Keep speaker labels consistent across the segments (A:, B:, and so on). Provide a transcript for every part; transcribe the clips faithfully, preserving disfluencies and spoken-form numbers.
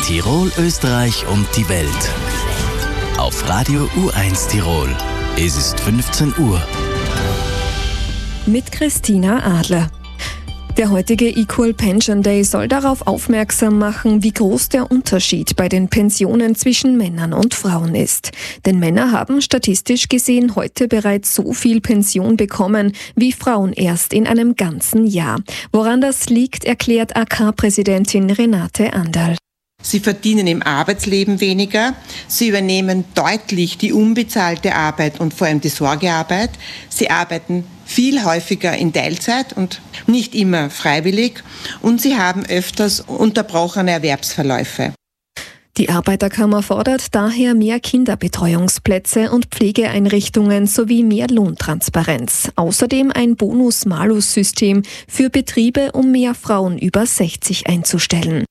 A: Tirol, Österreich und die Welt. Auf Radio U eins Tirol. Es ist fünfzehn Uhr.
B: Mit Christina Adler. Der heutige Equal Pension Day soll darauf aufmerksam machen, wie groß der Unterschied bei den Pensionen zwischen Männern und Frauen ist. Denn Männer haben statistisch gesehen heute bereits so viel Pension bekommen, wie Frauen erst in einem ganzen Jahr. Woran das liegt, erklärt A K-Präsidentin Renate Anderl.
C: Sie verdienen im Arbeitsleben weniger, sie übernehmen deutlich die unbezahlte Arbeit und vor allem die Sorgearbeit. Sie arbeiten viel häufiger in Teilzeit und nicht immer freiwillig und sie haben öfters unterbrochene Erwerbsverläufe.
B: Die Arbeiterkammer fordert daher mehr Kinderbetreuungsplätze und Pflegeeinrichtungen sowie mehr Lohntransparenz. Außerdem ein Bonus-Malus-System für Betriebe, um mehr Frauen über sechzig einzustellen.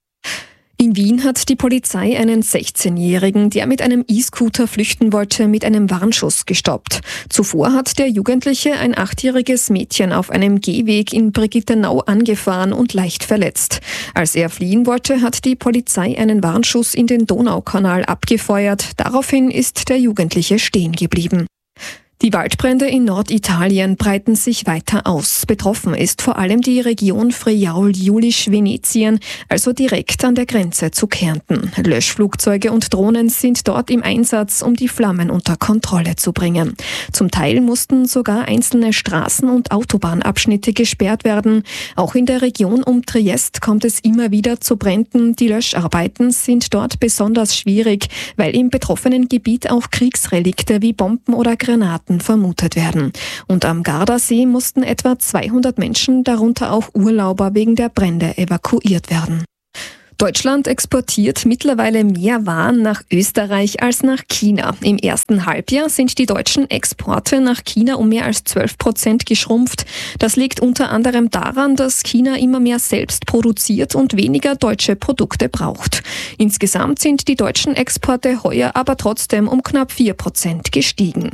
B: In Wien hat die Polizei einen sechzehnjährigen, der mit einem E-Scooter flüchten wollte, mit einem Warnschuss gestoppt. Zuvor hat der Jugendliche ein achtjähriges Mädchen auf einem Gehweg in Brigittenau angefahren und leicht verletzt. Als er fliehen wollte, hat die Polizei einen Warnschuss in den Donaukanal abgefeuert. Daraufhin ist der Jugendliche stehen geblieben. Die Waldbrände in Norditalien breiten sich weiter aus. Betroffen ist vor allem die Region Friaul-Julisch-Venetien, also direkt an der Grenze zu Kärnten. Löschflugzeuge und Drohnen sind dort im Einsatz, um die Flammen unter Kontrolle zu bringen. Zum Teil mussten sogar einzelne Straßen- und Autobahnabschnitte gesperrt werden. Auch in der Region um Triest kommt es immer wieder zu Bränden. Die Löscharbeiten sind dort besonders schwierig, weil im betroffenen Gebiet auch Kriegsrelikte wie Bomben oder Granaten vermutet werden. Und am Gardasee mussten etwa zweihundert Menschen, darunter auch Urlauber, wegen der Brände evakuiert werden. Deutschland exportiert mittlerweile mehr Waren nach Österreich als nach China. Im ersten Halbjahr sind die deutschen Exporte nach China um mehr als zwölf Prozent geschrumpft. Das liegt unter anderem daran, dass China immer mehr selbst produziert und weniger deutsche Produkte braucht. Insgesamt sind die deutschen Exporte heuer aber trotzdem um knapp vier Prozent gestiegen.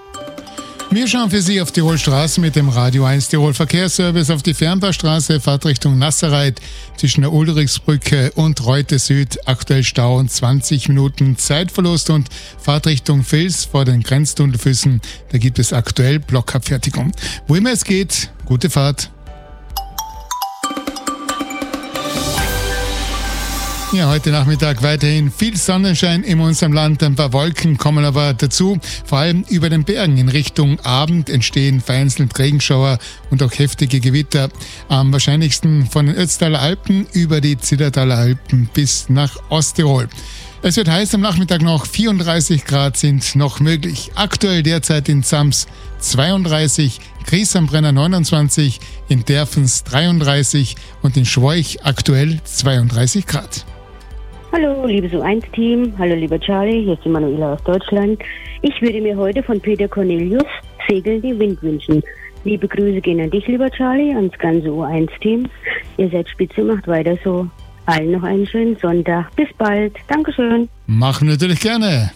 D: Wir schauen für Sie auf Tirol Straßen mit dem Radio eins Tirol Verkehrsservice auf die Fernbahstraße, Fahrtrichtung Nasserreit zwischen der Ulrichsbrücke und Reute Süd. Aktuell Stau und zwanzig Minuten Zeitverlust und Fahrtrichtung Vils vor den Grenztunnelfüßen. Da gibt es aktuell Blockabfertigung. Wo immer es geht, gute Fahrt. Ja, heute Nachmittag weiterhin viel Sonnenschein in unserem Land. Ein paar Wolken kommen aber dazu. Vor allem über den Bergen in Richtung Abend entstehen vereinzelt Regenschauer und auch heftige Gewitter. Am wahrscheinlichsten von den Ötztaler Alpen über die Zillertaler Alpen bis nach Osttirol. Es wird heiß am Nachmittag noch, vierunddreißig Grad sind noch möglich. Aktuell derzeit in Zams zweiunddreißig, Gries am Brenner neunundzwanzig, in Derfens dreiunddreißig und in Schwoich aktuell zweiunddreißig Grad.
E: Hallo, liebes U eins Team. Hallo, lieber Charlie. Hier ist die Manuela aus Deutschland. Ich würde mir heute von Peter Cornelius Segeln die Wind wünschen. Liebe Grüße gehen an dich, lieber Charlie, ans ganze U eins Team. Ihr seid spitze, macht weiter so. Allen noch einen schönen Sonntag. Bis bald. Dankeschön.
D: Machen wir natürlich gerne.